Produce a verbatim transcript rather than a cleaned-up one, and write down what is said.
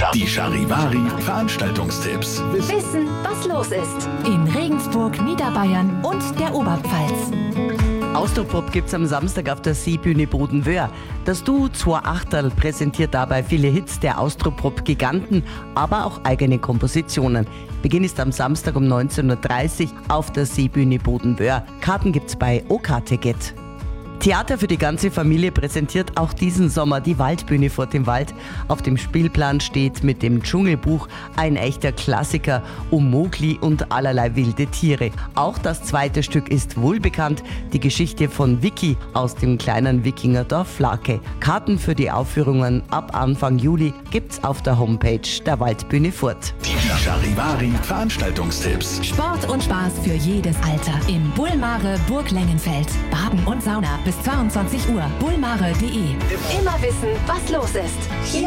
Die Charivari Veranstaltungstipps. Wissen, was los ist. In Regensburg, Niederbayern und der Oberpfalz. Austropop gibt's am Samstag auf der Seebühne Bodenwöhr. Das Duo zwei Achterl präsentiert dabei viele Hits der Austropop-Giganten, aber auch eigene Kompositionen. Beginn ist am Samstag um neunzehn Uhr dreißig auf der Seebühne Bodenwöhr. Karten gibt's bei O K Ticket. Theater für die ganze Familie präsentiert auch diesen Sommer die Waldbühne Fort im Wald. Auf dem Spielplan steht mit dem Dschungelbuch ein echter Klassiker um Mowgli und allerlei wilde Tiere. Auch das zweite Stück ist wohlbekannt, die Geschichte von Vicky aus dem kleinen Wikingerdorf Flake. Karten für die Aufführungen ab Anfang Juli gibt's auf der Homepage der Waldbühne Fort. Die Charivari Veranstaltungstipps. Sport und Spaß für jedes Alter. Im Bullmare Burg Lengenfeld. Baden und Sauna bis zweiundzwanzig Uhr. bullmare punkt de. Immer wissen, was los ist. Hier